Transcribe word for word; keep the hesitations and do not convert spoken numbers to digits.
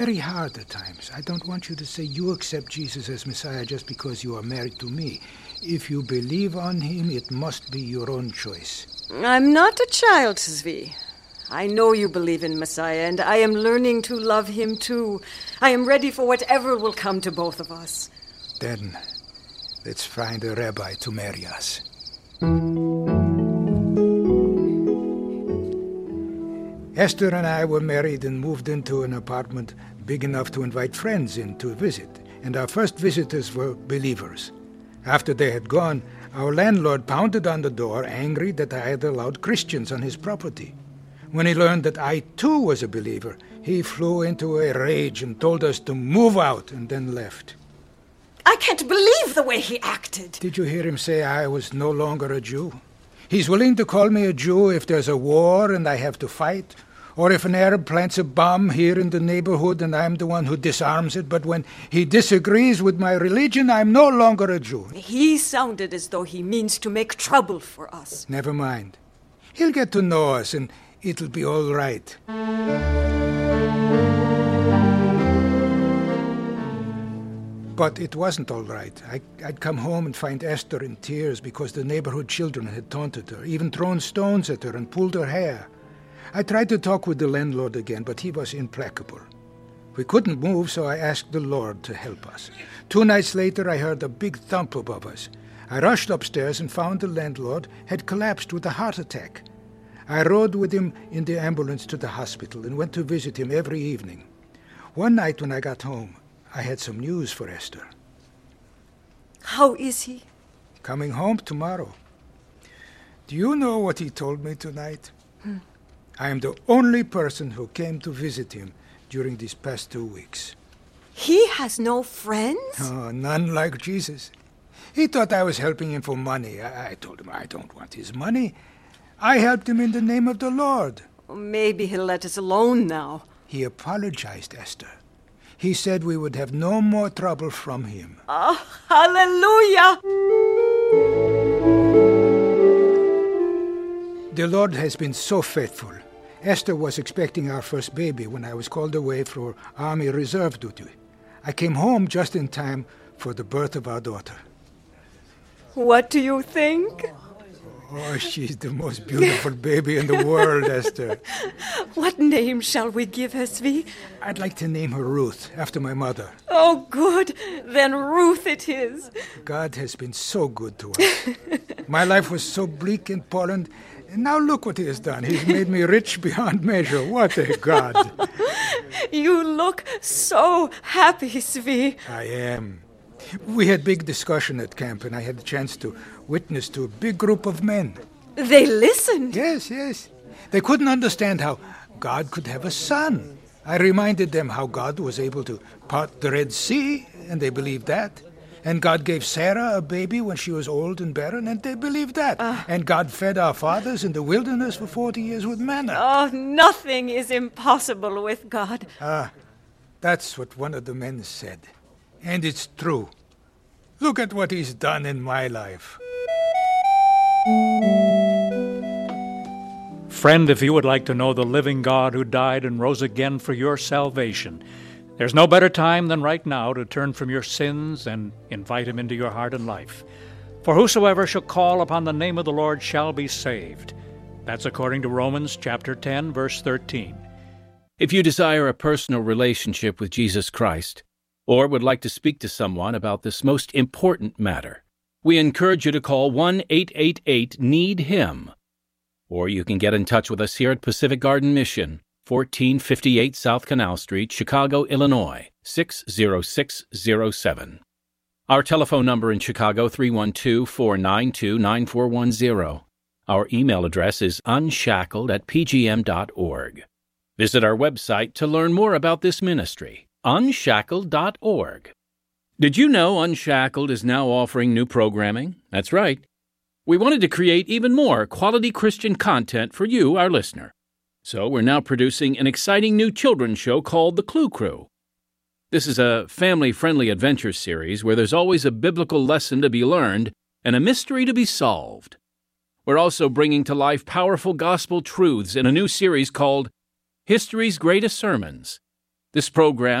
Very hard at times. I don't want you to say you accept Jesus as Messiah just because you are married to me. If you believe on him, it must be your own choice. I'm not a child, Zvi. I know you believe in Messiah, and I am learning to love him too. I am ready for whatever will come to both of us. Then, let's find a rabbi to marry us. Esther and I were married and moved into an apartment big enough to invite friends in to visit, and our first visitors were believers. After they had gone, our landlord pounded on the door, angry that I had allowed Christians on his property. When he learned that I too was a believer, he flew into a rage and told us to move out and then left. I can't believe the way he acted. Did you hear him say I was no longer a Jew? He's willing to call me a Jew if there's a war and I have to fight, or if an Arab plants a bomb here in the neighborhood and I'm the one who disarms it. But when he disagrees with my religion, I'm no longer a Jew. He sounded as though he means to make trouble for us. Never mind. He'll get to know us and it'll be all right. But it wasn't all right. I, I'd come home and find Esther in tears because the neighborhood children had taunted her, even thrown stones at her and pulled her hair. I tried to talk with the landlord again, but he was implacable. We couldn't move, so I asked the Lord to help us. Two nights later, I heard a big thump above us. I rushed upstairs and found the landlord had collapsed with a heart attack. I rode with him in the ambulance to the hospital and went to visit him every evening. One night when I got home, I had some news for Esther. How is he? Coming home tomorrow. Do you know what he told me tonight? Hmm. I am the only person who came to visit him during these past two weeks. He has no friends? Oh, none like Jesus. He thought I was helping him for money. I, I told him I don't want his money. I helped him in the name of the Lord. Maybe he'll let us alone now. He apologized, Esther. He said we would have no more trouble from him. Oh, hallelujah! The Lord has been so faithful. Esther was expecting our first baby when I was called away for Army Reserve duty. I came home just in time for the birth of our daughter. What do you think? Oh, she's the most beautiful baby in the world, Esther. What name shall we give her, Zvi? I'd like to name her Ruth, after my mother. Oh, good. Then Ruth it is. God has been so good to us. My life was so bleak in Poland, and now look what he has done. He's made me rich beyond measure. What a God. You look so happy, Zvi. I am. We had big discussion at camp, and I had the chance to witness to a big group of men. They listened? Yes, yes. They couldn't understand how God could have a son. I reminded them how God was able to part the Red Sea, and they believed that. And God gave Sarah a baby when she was old and barren, and they believed that. Uh, and God fed our fathers in the wilderness for forty years with manna. Oh, nothing is impossible with God. Ah, that's what one of the men said. And it's true. Look at what he's done in my life. Friend, if you would like to know the living God who died and rose again for your salvation, there's no better time than right now to turn from your sins and invite him into your heart and life. For whosoever shall call upon the name of the Lord shall be saved. That's according to Romans chapter ten, verse thirteen. If you desire a personal relationship with Jesus Christ, or would like to speak to someone about this most important matter, we encourage you to call one eight eight eight need him. Or you can get in touch with us here at Pacific Garden Mission, fourteen fifty-eight South Canal Street, Chicago, Illinois, six zero six zero seven. Our telephone number in Chicago, three one two, four nine two, nine four one zero. Our email address is unshackled at p g m dot org. Visit our website to learn more about this ministry, unshackled dot org. Did you know Unshackled is now offering new programming? That's right. We wanted to create even more quality Christian content for you, our listener. So we're now producing an exciting new children's show called The Clue Crew. This is a family-friendly adventure series where there's always a biblical lesson to be learned and a mystery to be solved. We're also bringing to life powerful gospel truths in a new series called History's Greatest Sermons. This program